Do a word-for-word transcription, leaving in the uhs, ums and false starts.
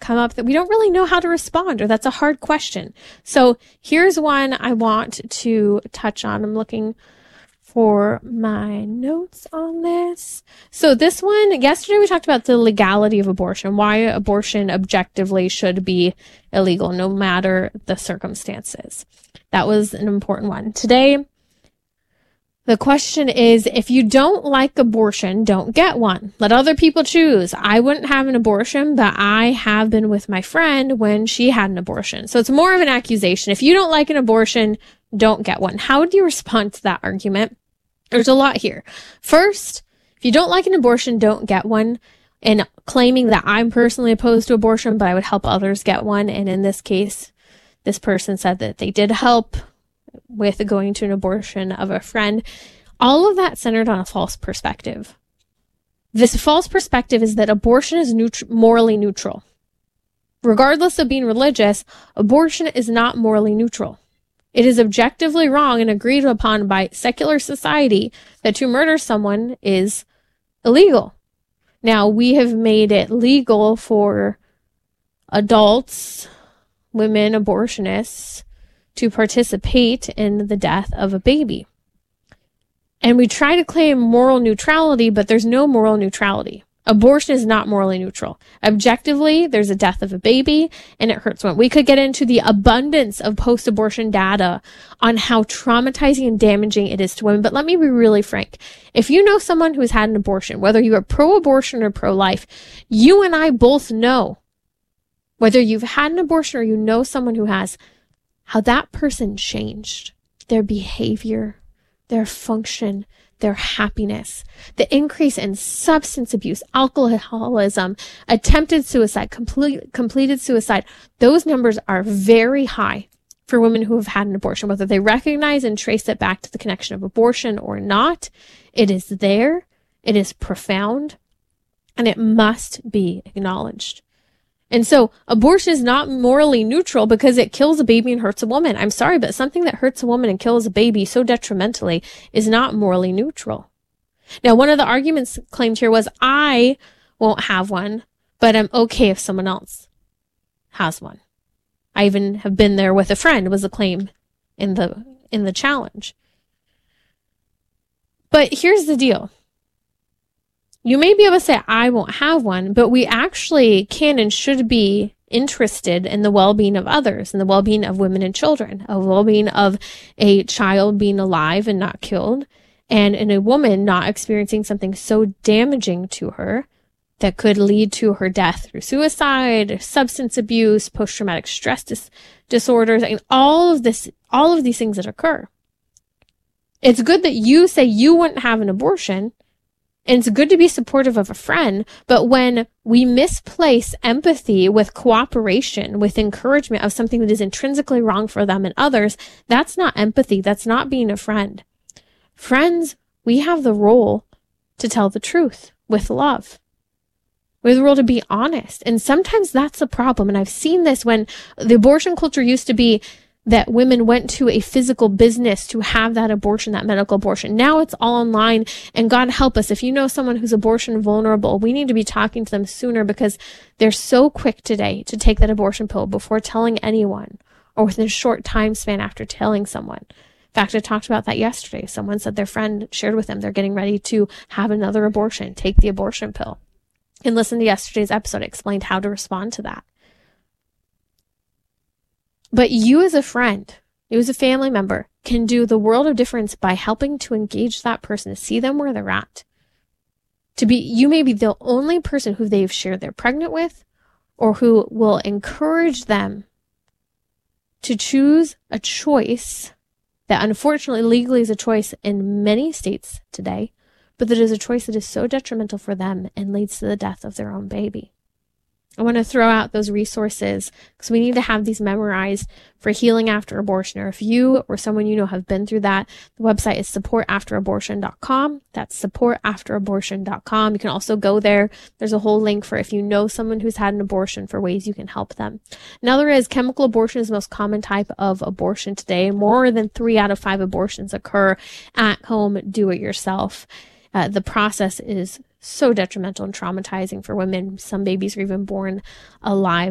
that come up that we don't really know how to respond, or that's a hard question. So here's one I want to touch on. I'm looking for my notes on this. So this one, yesterday we talked about the legality of abortion, why abortion objectively should be illegal no matter the circumstances. That was an important one. Today, the question is, if you don't like abortion, don't get one. Let other people choose. I wouldn't have an abortion, but I have been with my friend when she had an abortion. So it's more of an accusation. If you don't like an abortion, don't get one. How would you respond to that argument? There's a lot here. First, if you don't like an abortion, don't get one. And claiming that I'm personally opposed to abortion, but I would help others get one. And in this case, this person said that they did help with going to an abortion of a friend. All of that centered on a false perspective. This false perspective is that abortion is neut- morally neutral. Regardless of being religious, abortion is not morally neutral. It is objectively wrong and agreed upon by secular society that to murder someone is illegal. Now, we have made it legal for adults, women, abortionists, to participate in the death of a baby. And we try to claim moral neutrality, but there's no moral neutrality. Abortion is not morally neutral. Objectively, there's a death of a baby, and it hurts women. We could get into the abundance of post-abortion data on how traumatizing and damaging it is to women, but let me be really frank. If you know someone who's had an abortion, whether you are pro-abortion or pro-life, you and I both know, whether you've had an abortion or you know someone who has, how that person changed their behavior, their function, their happiness. The increase in substance abuse, alcoholism, attempted suicide, complete, completed suicide, those numbers are very high for women who have had an abortion, whether they recognize and trace it back to the connection of abortion or not. It is there, it is profound, and it must be acknowledged. And so abortion is not morally neutral because it kills a baby and hurts a woman. I'm sorry, but something that hurts a woman and kills a baby so detrimentally is not morally neutral. Now, one of the arguments claimed here was, I won't have one, but I'm okay if someone else has one. I even have been there with a friend, was a claim in the, in the challenge. But here's the deal. You may be able to say, I won't have one, but we actually can and should be interested in the well-being of others, and the well-being of women and children, a well-being of a child being alive and not killed, and in a woman not experiencing something so damaging to her that could lead to her death through suicide, substance abuse, post-traumatic stress dis- disorders, and all of this, all of these things that occur. It's good that you say you wouldn't have an abortion, and it's good to be supportive of a friend, but when we misplace empathy with cooperation, with encouragement of something that is intrinsically wrong for them and others, that's not empathy. That's not being a friend. Friends, we have the role to tell the truth with love. We have the role to be honest. And sometimes that's the problem. And I've seen this when the abortion culture used to be that women went to a physical business to have that abortion, that medical abortion. Now it's all online, and God help us. If you know someone who's abortion vulnerable, we need to be talking to them sooner because they're so quick today to take that abortion pill before telling anyone or within a short time span after telling someone. In fact, I talked about that yesterday. Someone said their friend shared with them they're getting ready to have another abortion, take the abortion pill. And listen to yesterday's episode. I explained how to respond to that. But you as a friend, you as a family member, can do the world of difference by helping to engage that person, to see them where they're at. To be, you may be the only person who they've shared they're pregnant with, or who will encourage them to choose a choice that unfortunately legally is a choice in many states today, but that is a choice that is so detrimental for them and leads to the death of their own baby. I want to throw out those resources because we need to have these memorized for healing after abortion. Or if you or someone you know have been through that, the website is support after abortion dot com. That's support after abortion dot com. You can also go there. There's a whole link for if you know someone who's had an abortion for ways you can help them. Another is chemical abortion is the most common type of abortion today. More than three out of five abortions occur at home, do it yourself. Uh, the process is so detrimental and traumatizing for women. Some babies are even born alive.